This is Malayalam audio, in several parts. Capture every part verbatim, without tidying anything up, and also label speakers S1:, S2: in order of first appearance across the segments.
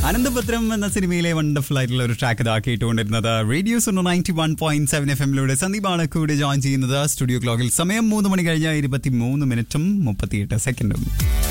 S1: അനന്തപത്രം എന്ന സിനിമയിലെ വണ്ടർഫുൾ ആയിട്ടുള്ള ഒരു track ഇതാക്കിയിട്ടുകൊണ്ടിരുന്നത് radio Suno ninety one point seven F എമ്മിലൂടെ സന്ദീപാണ് കൂടെ ജോയിൻ ചെയ്യുന്നത്. സ്റ്റുഡിയോ ക്ലോക്കിൽ സമയം മൂന്ന് മണി കഴിഞ്ഞ ഇരുപത്തി മൂന്ന് മിനിറ്റും മുപ്പത്തിയെട്ട് സെക്കൻഡും.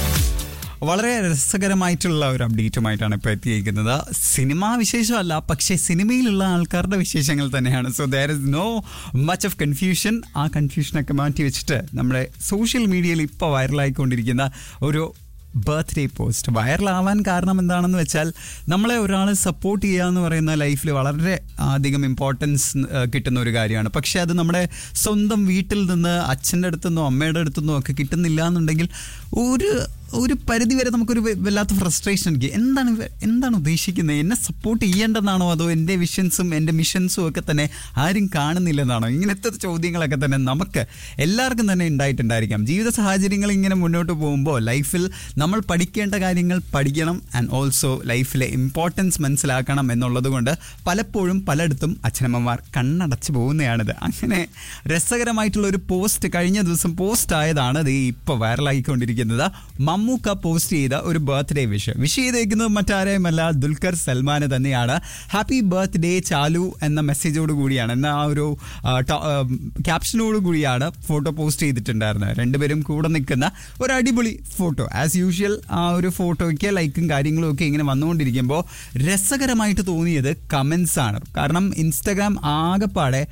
S1: വളരെ രസകരമായിട്ടുള്ള ഒരു അപ്ഡേറ്റുമായിട്ടാണ് ഇപ്പോൾ എത്തിയിരിക്കുന്നത്. സിനിമാ വിശേഷമല്ല, പക്ഷേ സിനിമയിലുള്ള ആൾക്കാരുടെ വിശേഷങ്ങൾ തന്നെയാണ്. So there is no much of confusion. ആ കൺഫ്യൂഷനൊക്കെ മാറ്റി വെച്ചിട്ട് നമ്മുടെ സോഷ്യൽ മീഡിയയിൽ ഇപ്പോൾ വൈറലായിക്കൊണ്ടിരിക്കുന്ന ഒരു ബർത്ത്ഡേ പോസ്റ്റ്. വൈറലാവാൻ കാരണം എന്താണെന്ന് വെച്ചാൽ, നമ്മളെ ഒരാൾ സപ്പോർട്ട് ചെയ്യുക എന്ന് പറയുന്ന ലൈഫിൽ വളരെ അധികം ഇമ്പോർട്ടൻസ് കിട്ടുന്ന ഒരു കാര്യമാണ്. പക്ഷേ അത് നമ്മുടെ സ്വന്തം വീട്ടിൽ നിന്ന് അച്ഛൻ്റെ അടുത്തുനിന്നോ അമ്മയുടെ അടുത്തുനിന്നോ ഒക്കെ കിട്ടുന്നില്ല എന്നുണ്ടെങ്കിൽ ഒരു ഒരു പരിധി വരെ നമുക്കൊരു വല്ലാത്ത ഫ്രസ്ട്രേഷൻ എനിക്ക് എന്താണ് എന്താണ് ഉദ്ദേശിക്കുന്നത്? എന്നെ സപ്പോർട്ട് ചെയ്യേണ്ടതാണോ, അതോ എൻ്റെ വിഷൻസും എൻ്റെ മിഷൻസും ഒക്കെ തന്നെ ആരും കാണുന്നില്ലെന്നാണോ? ഇങ്ങനത്തെ ചോദ്യങ്ങളൊക്കെ തന്നെ നമുക്ക് എല്ലാവർക്കും തന്നെ ഉണ്ടായിട്ടുണ്ടായിരിക്കാം. ജീവിത സാഹചര്യങ്ങൾ ഇങ്ങനെ മുന്നോട്ട് പോകുമ്പോൾ ലൈഫിൽ നമ്മൾ പഠിക്കേണ്ട കാര്യങ്ങൾ പഠിക്കണം, ആൻഡ് ഓൾസോ ലൈഫിലെ ഇമ്പോർട്ടൻസ് മനസ്സിലാക്കണം എന്നുള്ളത് കൊണ്ട് പലപ്പോഴും പലയിടത്തും അച്ഛനമ്മമാർ കണ്ണടച്ച് പോകുന്നതാണിത്. അങ്ങനെ രസകരമായിട്ടുള്ള ഒരു പോസ്റ്റ് കഴിഞ്ഞ ദിവസം പോസ്റ്റ് ആയതാണ് ഇത് ഇപ്പോൾ വൈറലായിക്കൊണ്ടിരിക്കുന്നത്. മമ്മൂക്ക പോസ്റ്റ് ചെയ്ത ഒരു ബർത്ത്ഡേ വിഷ് വിഷ് ചെയ്തേക്കുന്നത് മറ്റാരെയുമല്ല, ദുൽഖർ സൽമാന് തന്നെയാണ്. ഹാപ്പി ബർത്ത്ഡേ ചാലു എന്ന മെസ്സേജോട് കൂടിയാണ്, എന്ന ആ ഒരു ക്യാപ്ഷനോട് കൂടിയാണ് ഫോട്ടോ പോസ്റ്റ് ചെയ്തിട്ടുണ്ടായിരുന്നത്. രണ്ടുപേരും കൂടെ നിൽക്കുന്ന ഒരു അടിപൊളി ഫോട്ടോ. ആസ് യൂഷ്വൽ ആ ഒരു ഫോട്ടോയ്ക്ക് ലൈക്കും കാര്യങ്ങളും ഒക്കെ ഇങ്ങനെ വന്നുകൊണ്ടിരിക്കുമ്പോൾ രസകരമായിട്ട് തോന്നിയത് കമൻസ് ആണ്. കാരണം ഇൻസ്റ്റഗ്രാം ആകെപ്പാടെ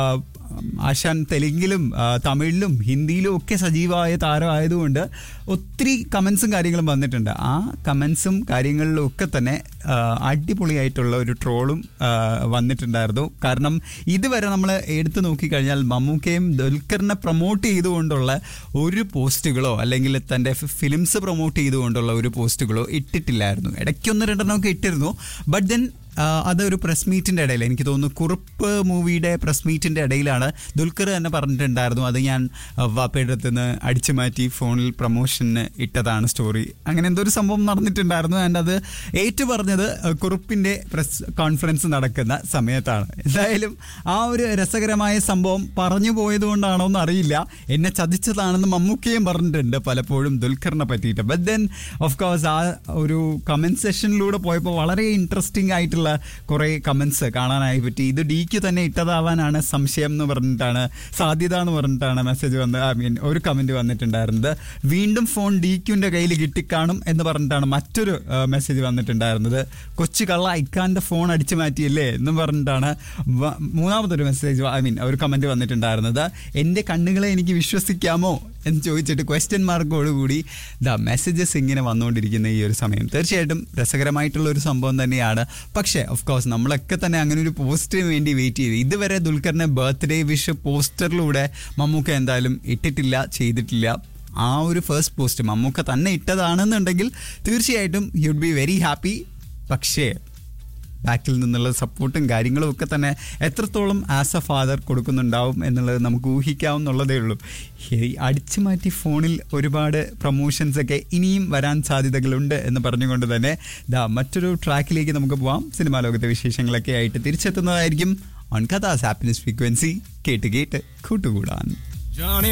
S1: ആശാൻ തെലുങ്കിലും തമിഴിലും ഹിന്ദിയിലും ഒക്കെ സജീവമായ താരമായതുകൊണ്ട് ഒത്തിരി കമൻസും കാര്യങ്ങളും വന്നിട്ടുണ്ട്. ആ കമൻസും കാര്യങ്ങളിലും ഒക്കെ തന്നെ അടിപൊളിയായിട്ടുള്ള ഒരു ട്രോളും വന്നിട്ടുണ്ടായിരുന്നു. കാരണം ഇതുവരെ നമ്മൾ എടുത്തു നോക്കിക്കഴിഞ്ഞാൽ മമ്മൂക്കയും ദുൽഖറിനെ പ്രൊമോട്ട് ചെയ്തുകൊണ്ടുള്ള ഒരു പോസ്റ്റുകളോ അല്ലെങ്കിൽ തൻ്റെ ഫിലിംസ് പ്രൊമോട്ട് ചെയ്തുകൊണ്ടുള്ള ഒരു പോസ്റ്റുകളോ ഇട്ടിട്ടില്ലായിരുന്നു. ഇടയ്ക്കൊന്ന് രണ്ടെണ്ണമൊക്കെ ഇട്ടിരുന്നു. ബട്ട് ദെൻ അതൊരു പ്രസ് മീറ്റിൻ്റെ ഇടയിൽ, എനിക്ക് തോന്നുന്നു കുറുപ്പ് മൂവിയുടെ പ്രസ് മീറ്റിൻ്റെ ഇടയിലാണ് ദുൽഖർ തന്നെ പറഞ്ഞിട്ടുണ്ടായിരുന്നു, അത് ഞാൻ വാപ്പയുടെ അടുത്ത് നിന്ന് അടിച്ചു മാറ്റി ഫോണിൽ പ്രൊമോഷന് ഇട്ടതാണ് സ്റ്റോറി. അങ്ങനെ എന്തോ ഒരു സംഭവം നടന്നിട്ടുണ്ടായിരുന്നു. ആൻഡ് അത് ഏറ്റു പറഞ്ഞത് കുറുപ്പിൻ്റെ പ്രസ് കോൺഫറൻസ് നടക്കുന്ന സമയത്താണ്. എന്തായാലും ആ ഒരു രസകരമായ സംഭവം പറഞ്ഞു പോയതുകൊണ്ടാണോ എന്ന് അറിയില്ല, എന്നെ ചതിച്ചതാണെന്ന് മമ്മൂക്കയും പറഞ്ഞിട്ടുണ്ട് പലപ്പോഴും ദുൽഖറിനെ പറ്റിയിട്ട്. ബട്ട് ദെൻ ഓഫ് കോഴ്സ് ആ ഒരു കമൻറ്റ് സെഷനിലൂടെ പോയപ്പോൾ വളരെ ഇൻട്രസ്റ്റിംഗ് ആയിട്ടുള്ള കുറെ കമന്റ്സ് കാണാനായി പറ്റി. ഇത് ഡിക്ക് തന്നെ ഇട്ടതാവാനാണ് സംശയം എന്ന് പറഞ്ഞിട്ടാണ്, സാധ്യത എന്ന് പറഞ്ഞിട്ടാണ് മെസ്സേജ് വന്നത്. ഐ മീൻ ഒരു കമന്റ് വന്നിട്ടുണ്ടായിരുന്നത്. വീണ്ടും ഫോൺ ഡിക്യുവിന്റെ കയ്യിൽ കിട്ടിക്കാണും എന്ന് പറഞ്ഞിട്ടാണ് മറ്റൊരു മെസ്സേജ് വന്നിട്ടുണ്ടായിരുന്നത്. കൊച്ചു കള്ള ഇക്കാന്റെ ഫോൺ അടിച്ചു മാറ്റിയല്ലേ എന്ന് പറഞ്ഞിട്ടാണ് മൂന്നാമതൊരു മെസ്സേജ്, ഐ മീൻ ഒരു കമന്റ് വന്നിട്ടുണ്ടായിരുന്നത്. എൻ്റെ കണ്ണുകളെ എനിക്ക് വിശ്വസിക്കാമോ എന്ന് ചോദിച്ചിട്ട് ക്വസ്റ്റ്യൻ മാർക്കോടുകൂടി ദ മെസ്സേജസ് ഇങ്ങനെ വന്നുകൊണ്ടിരിക്കുന്ന ഈ ഒരു സമയം തീർച്ചയായിട്ടും രസകരമായിട്ടുള്ള ഒരു സംഭവം തന്നെയാണ്. പക്ഷേ ഓഫ് കോഴ്സ് നമ്മളൊക്കെ തന്നെ അങ്ങനെ ഒരു പോസ്റ്റിന് വേണ്ടി വെയിറ്റ് ചെയ്തു. ഇതുവരെ ദുൽഖറിനെ ബർത്ത്ഡേ വിഷ് പോസ്റ്ററിലൂടെ മമ്മൂക്ക എന്തായാലും ഇട്ടിട്ടില്ല, ചെയ്തിട്ടില്ല. ആ ഒരു ഫസ്റ്റ് പോസ്റ്റ് മമ്മൂക്ക തന്നെ ഇട്ടതാണെന്നുണ്ടെങ്കിൽ തീർച്ചയായിട്ടും you would be very happy. പക്ഷേ ബാക്കിൽ നിന്നുള്ള സപ്പോർട്ടും കാര്യങ്ങളും ഒക്കെ തന്നെ എത്രത്തോളം ആസ് എ ഫാദർ കൊടുക്കുന്നുണ്ടാവും എന്നുള്ളത് നമുക്ക് ഊഹിക്കാവുന്നുള്ളതേ ഉള്ളൂ. അടിച്ചു മാറ്റി ഫോണിൽ ഒരുപാട് പ്രൊമോഷൻസൊക്കെ ഇനിയും വരാൻ സാധ്യതകളുണ്ട് എന്ന് പറഞ്ഞുകൊണ്ട് തന്നെ ദാ മറ്റൊരു ട്രാക്കിലേക്ക് നമുക്ക് പോവാം. സിനിമാ ലോകത്തെ വിശേഷങ്ങളൊക്കെ ആയിട്ട് തിരിച്ചെത്തുന്നതായിരിക്കും ഓൺ കഥാസ് ഹാപ്പിനെസ് ഫ്രീക്വൻസി. കേട്ട് കേട്ട് കൂട്ടുകൂടാൻ.